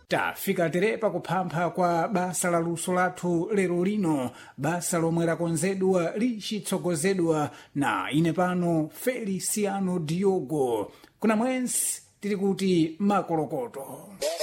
tafika terepa kuphampha kwa basa la luso lathu lero lino, basa lomwe lakonzedwa lichitsogozedwa na ine pano Feliciano Diogo. Kuna mwensi tili kuti makolokoto.